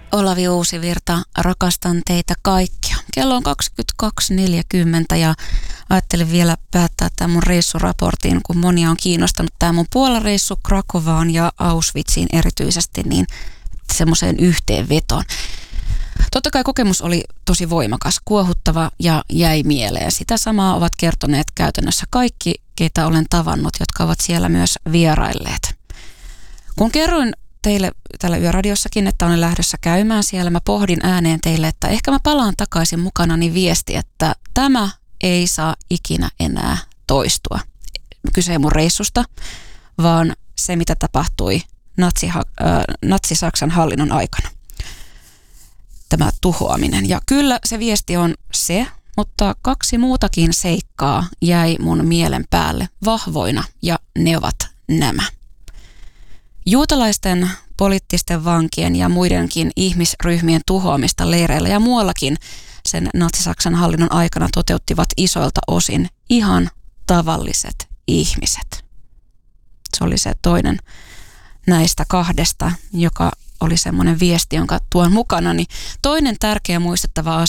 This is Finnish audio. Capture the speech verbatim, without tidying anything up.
Olavi Uusivirta, rakastan teitä kaikkia. Kello on kaksikymmentäkaksi neljäkymmentä ja ajattelin vielä päättää tämän mun reissuraportin, kun monia on kiinnostanut tämä mun Puola-reissu Krakovaan ja Auschwitziin erityisesti, niin semmoiseen yhteenvetoon. Totta kai kokemus oli tosi voimakas, kuohuttava ja jäi mieleen. Sitä samaa ovat kertoneet käytännössä kaikki, keitä olen tavannut, jotka ovat siellä myös vierailleet. Kun kerroin teille täällä Yöradiossakin, että olen lähdössä käymään siellä, mä pohdin ääneen teille, että ehkä mä palaan takaisin mukanani viesti, että tämä ei saa ikinä enää toistua. Kyse ei mun reissusta, vaan se, mitä tapahtui natsi, äh, natsi-Saksan hallinnon aikana. Tämä tuhoaminen. Ja kyllä se viesti on se, mutta kaksi muutakin seikkaa jäi mun mielen päälle vahvoina ja ne ovat nämä. Juutalaisten, poliittisten vankien ja muidenkin ihmisryhmien tuhoamista leireillä ja muuallakin sen natsi-Saksan hallinnon aikana toteuttivat isoilta osin ihan tavalliset ihmiset. Se oli se toinen näistä kahdesta, joka oli semmoinen viesti, jonka tuon mukana. Toinen tärkeä muistettava asia